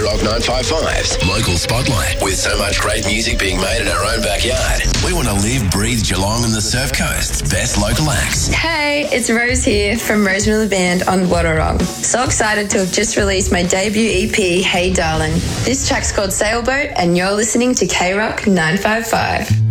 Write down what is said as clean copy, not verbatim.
Rock 955's Local Spotlight. With so much great music being made in our own backyard, we want to live, breathe Geelong and the Surf Coast's best local acts. Hey, it's Rose here from Rose Miller Band on Wadawurrung. So excited to have just released my debut EP, Hey Darling. This track's called Sailboat, and you're listening to K-Rock 955.